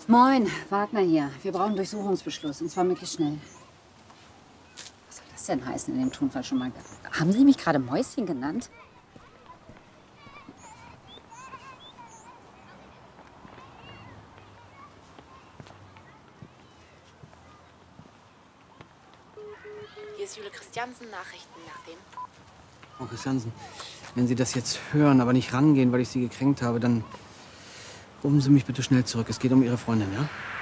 Moin, Wagner hier. Wir brauchen Durchsuchungsbeschluss, und zwar möglichst schnell. Was soll das denn heißen in dem Tonfall schon mal? Haben Sie mich gerade Mäuschen genannt? Hier ist Jule Christiansen, Nachrichten nach dem. Frau Christiansen, wenn Sie das jetzt hören, aber nicht rangehen, weil ich Sie gekränkt habe, dann rufen Sie mich bitte schnell zurück. Es geht um Ihre Freundin, ja?